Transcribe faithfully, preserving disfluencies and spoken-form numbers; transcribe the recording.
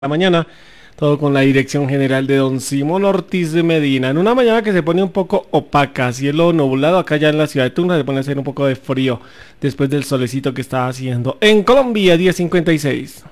la mañana, todo con la dirección general de don Simón Ortiz de Medina. En una mañana que se pone un poco opaca, cielo nublado, acá ya en la ciudad de Tuna se pone a hacer un poco de frío después del solecito que está haciendo. En Colombia, diez cincuenta y seis.